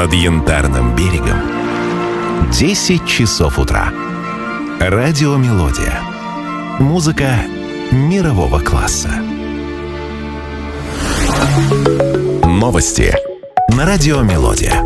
над Янтарным берегом 10 часов утра. Радиомелодия. Музыка мирового класса. Новости на Радиомелодия.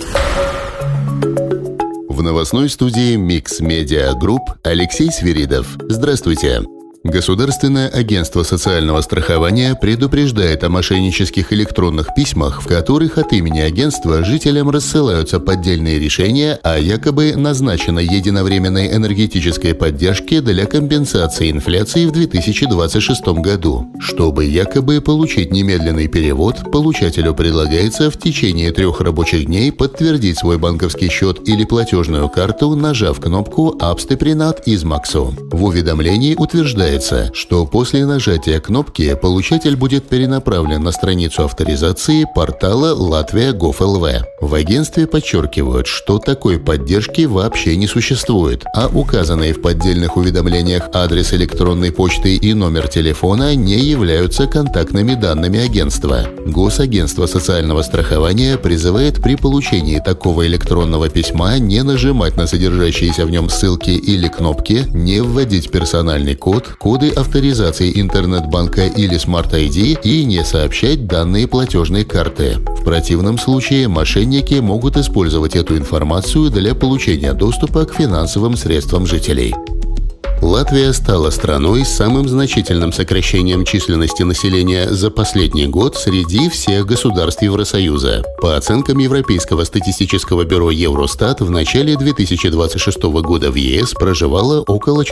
В новостной студии Mix Media Group Алексей Свиридов. Здравствуйте. Государственное агентство социального страхования предупреждает о мошеннических электронных письмах, в которых от имени агентства жителям рассылаются поддельные решения о якобы назначенной единовременной энергетической поддержке для компенсации инфляции в 2026 году. Чтобы якобы получить немедленный перевод, получателю предлагается в течение 3 рабочих дней подтвердить свой банковский счет или платежную карту, нажав кнопку «Абстепринат из Максу». В уведомлении утверждается, что после нажатия кнопки получатель будет перенаправлен на страницу авторизации портала Latvia.gov.lv. В агентстве подчеркивают, что такой поддержки вообще не существует, а указанные в поддельных уведомлениях адрес электронной почты и номер телефона не являются контактными данными агентства. Госагентство социального страхования призывает при получении такого электронного письма не нажимать на содержащиеся в нем ссылки или кнопки, не вводить персональный код, коды авторизации интернет-банка или Smart ID и не сообщать данные платежной карты. В противном случае мошенники могут использовать эту информацию для получения доступа к финансовым средствам жителей. Латвия стала страной с самым значительным сокращением численности населения за последний год среди всех государств Евросоюза. По оценкам Европейского статистического бюро Евростат, в начале 2026 года в ЕС проживало около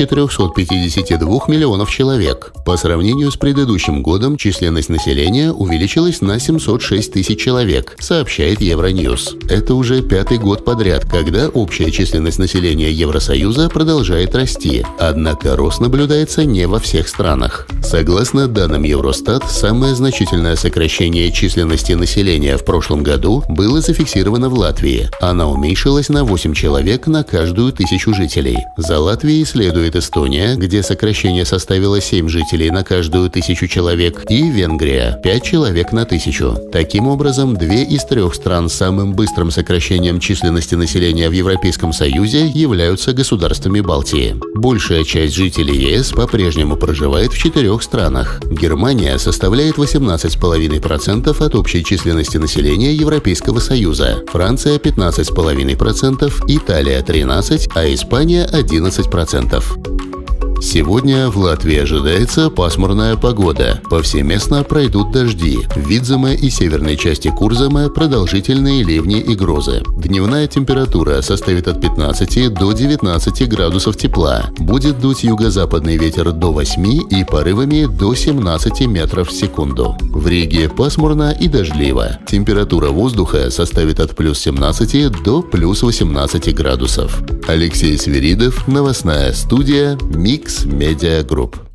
452 миллионов человек. По сравнению с предыдущим годом численность населения увеличилась на 706 тысяч человек, сообщает Евроньюз. Это уже 5-й год подряд, когда общая численность населения Евросоюза продолжает расти. Однако рост наблюдается не во всех странах. Согласно данным Евростат, самое значительное сокращение численности населения в прошлом году было зафиксировано в Латвии. Она уменьшилась на 8 человек на каждую 1000 жителей. За Латвией следует Эстония, где сокращение составило 7 жителей на каждую 1000 человек, и Венгрия – 5 человек на 1000. Таким образом, 2 из 3 стран с самым быстрым сокращением численности населения в Европейском Союзе являются государствами Балтии. Большая часть жителей ЕС по-прежнему проживает в 4 странах. Германия составляет 18,5% от общей численности населения Европейского Союза, Франция – 15,5%, Италия – 13%, а Испания – 11%. Сегодня в Латвии ожидается пасмурная погода. Повсеместно пройдут дожди. В Видземе и северной части Курземе продолжительные ливни и грозы. Дневная температура составит от 15 до 19 градусов тепла. Будет дуть юго-западный ветер до 8 и порывами до 17 метров в секунду. В Риге пасмурно и дождливо. Температура воздуха составит от плюс 17 до плюс 18 градусов. Алексей Свиридов, новостная студия Mix Media Group.